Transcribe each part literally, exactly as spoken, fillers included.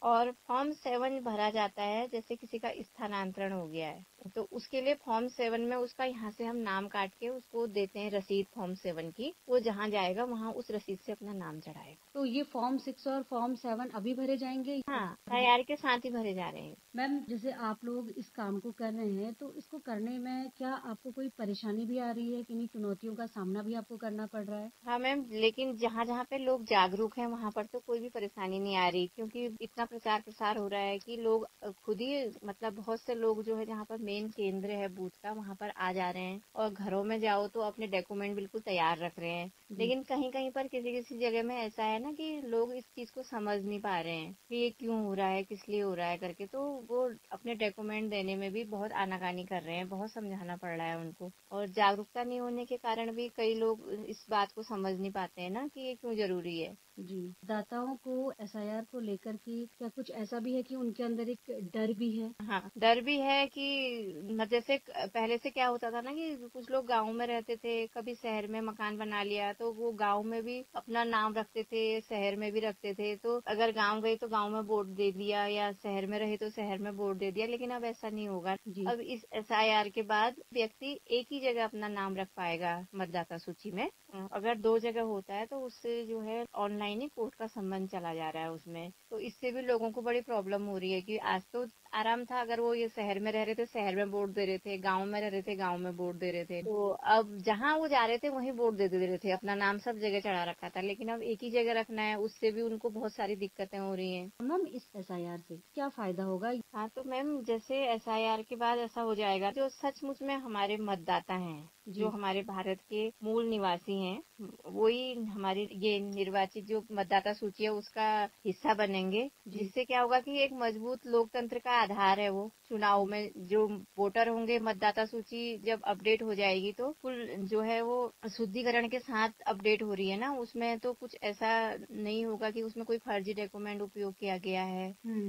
और form seven भरा जाता है जैसे किसी का स्थानांतरण हो गया है तो उसके लिए फॉर्म सेवन में उसका यहाँ से हम नाम काट के उसको देते हैं रसीद फॉर्म सेवन की। वो जहाँ जाएगा वहाँ उस रसीद से अपना नाम चढ़ाएगा। तो ये फॉर्म सिक्स और फॉर्म सेवन अभी भरे जाएंगे? हाँ, एफ आई आर के साथ ही भरे जा रहे हैं। मैम, जैसे आप लोग इस काम को कर रहे हैं तो इसको करने में क्या आपको कोई परेशानी भी आ रही है? किन्हीं चुनौतियों का सामना भी आपको करना पड़ रहा है? हाँ मैम, लेकिन जहाँ जहाँ पे लोग जागरूक हैं वहाँ पर तो कोई भी परेशानी नहीं आ रही, क्योंकि इतना प्रचार प्रसार हो रहा है कि लोग खुद ही मतलब बहुत से लोग जो है जहाँ पर मेन केंद्र है बूथ का वहाँ पर आ जा रहे हैं और घरों में जाओ तो अपने डॉक्यूमेंट बिल्कुल तैयार रख रहे हैं। लेकिन कहीं कहीं पर किसी किसी जगह में ऐसा है ना कि लोग इस चीज को समझ नहीं पा रहे हैं कि ये क्यों हो रहा है, किस लिए हो रहा है करके, तो वो अपने डॉक्यूमेंट देने में भी बहुत आनाकानी कर रहे हैं, बहुत समझाना पड़ रहा है उनको। और जागरूकता नहीं होने के कारण भी कई लोग इस बात को समझ नहीं पाते हैं ना कि ये क्यों जरूरी है। जी, दाताओं को एस आई आर को लेकर के क्या कुछ ऐसा भी है कि उनके अंदर एक डर भी है? हाँ, डर भी है कि जैसे पहले से क्या होता था ना कि कुछ लोग गांव में रहते थे, कभी शहर में मकान बना लिया तो वो गांव में भी अपना नाम रखते थे, शहर में भी रखते थे। तो अगर गांव गए तो गांव में वोट दे दिया या शहर में रहे तो शहर में वोट दे दिया, लेकिन अब ऐसा नहीं होगा। अब इस एस आई आर के बाद व्यक्ति एक ही जगह अपना नाम रख पाएगा मतदाता सूची में। अगर दो जगह होता है तो उससे जो है ऑनलाइन ही कोर्ट का संबंध चला जा रहा है उसमें। तो इससे भी लोगों को बड़ी प्रॉब्लम हो रही है कि आज तो आराम था, अगर वो ये शहर में रह रहे थे शहर में वोट दे रहे थे, गांव में रह रहे थे गांव में वोट दे रहे थे, तो अब जहां वो जा रहे थे वहीं वोट दे दे रहे थे, अपना नाम सब जगह चढ़ा रखा था। लेकिन अब एक ही जगह रखना है, उससे भी उनको बहुत सारी दिक्कतें हो रही हैं। मैम, इस एस आई आर से क्या फायदा होगा? हाँ, तो मैम जैसे एस आई आर के बाद ऐसा हो जाएगा, जो सचमुच में हमारे मतदाता हैं, जो हमारे भारत के मूल निवासी हैं, वही हमारी ये निर्वाचित जो मतदाता सूची है उसका हिस्सा बनेंगे। जिससे क्या होगा कि एक मजबूत लोकतंत्र का आधार है वो। चुनाव में जो वोटर होंगे, मतदाता सूची जब अपडेट हो जाएगी तो कुल जो है वो शुद्धिकरण के साथ अपडेट हो रही है ना, उसमें तो कुछ ऐसा नहीं होगा कि उसमें कोई फर्जी डॉक्यूमेंट उपयोग किया गया है।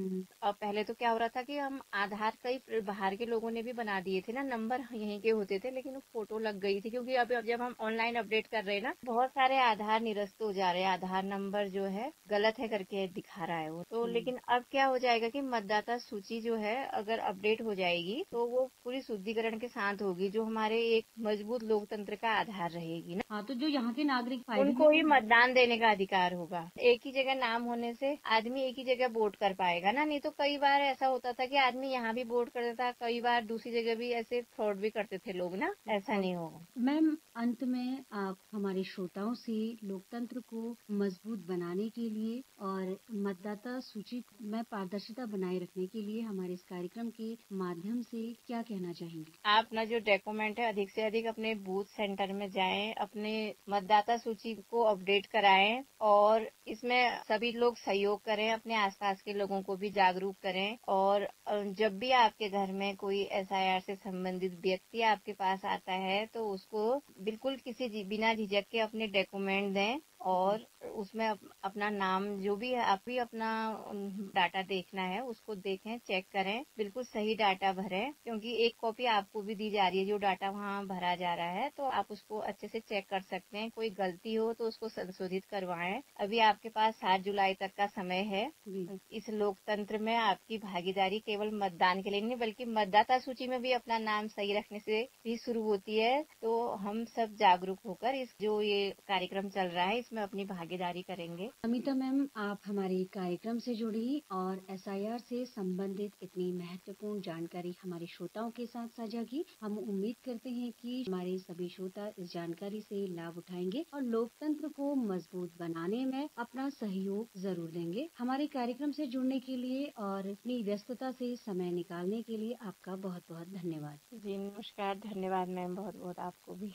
अब पहले तो क्या हो रहा था कि हम आधार कई बाहर के लोगों ने भी बना दिए थे ना, नंबर यहीं के होते थे लेकिन वो फोटो लग गई थी, क्योंकि अब जब हम ऑनलाइन अपडेट कर रहे हैं ना, बहुत सारे आधार निरस्त हो जा रहे हैं, आधार नंबर जो है गलत है करके दिखा रहा है वो तो। लेकिन अब क्या हो जाएगा कि मतदाता सूची जो है अगर अपडेट हो जाएगी तो वो पूरी शुद्धिकरण के साथ होगी, जो हमारे एक मजबूत लोकतंत्र का आधार रहेगी ना। हाँ, तो जो यहाँ के नागरिक उनको ही मतदान देने का अधिकार होगा। एक ही जगह नाम होने से आदमी एक ही जगह वोट कर पाएगा ना, नहीं तो कई बार ऐसा होता था कि आदमी यहाँ भी वोट करता था, कई बार दूसरी जगह भी ऐसे फ्रॉड भी करते थे लोग ना, ऐसा नहीं होगा। मैम, अंत में आप हमारे श्रोताओं से लोकतंत्र को मजबूत बनाने के लिए और मतदाता सूची में पारदर्शिता बनाए रखने के लिए हमारे इस कार्यक्रम के माध्यम से क्या कहना चाहेंगे? आप अपना जो डॉक्यूमेंट है अधिक से अधिक अपने बूथ सेंटर में जाएं, अपने मतदाता सूची को अपडेट कराएं और इसमें सभी लोग सहयोग करें, अपने आसपास के लोगों को भी जागरूक करें। और जब भी आपके घर में कोई एस आई आर से संबंधित व्यक्ति आपके पास आता है तो उसको बिल्कुल किसी बिना झिझक के अपने डॉक्यूमेंट दें और उसमें अप, अपना नाम जो भी है, आप भी अपना डाटा देखना है उसको देखें, चेक करें, बिल्कुल सही डाटा भरें, क्योंकि एक कॉपी आपको भी दी जा रही है जो डाटा वहाँ भरा जा रहा है, तो आप उसको अच्छे से चेक कर सकते हैं। कोई गलती हो तो उसको संशोधित करवाएं। अभी आपके पास सात जुलाई तक का समय है। इस लोकतंत्र में आपकी भागीदारी केवल मतदान के लिए नहीं बल्कि मतदाता सूची में भी अपना नाम सही रखने से भी शुरू होती है। तो हम सब जागरूक होकर इस जो ये कार्यक्रम चल रहा है इसमें अपनी भागीदारी करेंगे। अमिता मैम, आप हमारे कार्यक्रम से जुड़ी और एस आई आर से संबंधित इतनी महत्वपूर्ण जानकारी हमारे श्रोताओं के साथ साझा की। हम उम्मीद करते हैं कि हमारे सभी श्रोता इस जानकारी से लाभ उठाएंगे और लोकतंत्र को मजबूत बनाने में अपना सहयोग जरूर देंगे। हमारे कार्यक्रम से जुड़ने के लिए और अपनी व्यस्तता से समय निकालने के लिए आपका बहुत बहुत धन्यवाद। जी नमस्कार, धन्यवाद मैम, बहुत बहुत आपको भी।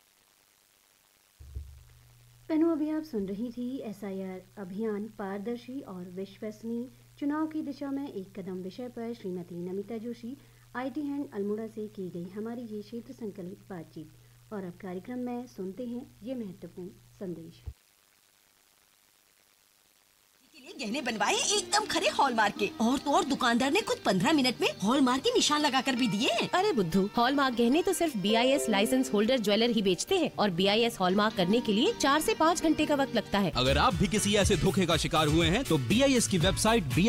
बहनों, अभी आप सुन रही थी एस आई आर अभियान पारदर्शी और विश्वसनीय चुनाव की दिशा में एक कदम विषय पर Shrimati Namita Joshi I T hand Almora से की गई हमारी ये क्षेत्र संकलित बातचीत। और अब कार्यक्रम में सुनते हैं ये महत्वपूर्ण संदेश। गहने बनवाए एकदम खरे हॉलमार्क के, और तो और दुकानदार ने खुद पंद्रह मिनट में हॉलमार्क के निशान लगा कर भी दिए। अरे बुद्धू, हॉलमार्क गहने तो सिर्फ B I S licence holder jeweller ही बेचते हैं और बी आई एस हॉलमार्क करने के लिए चार से पाँच घंटे का वक्त लगता है। अगर आप भी किसी ऐसे धोखे का शिकार हुए हैं तो बी आई एस की वेबसाइट बी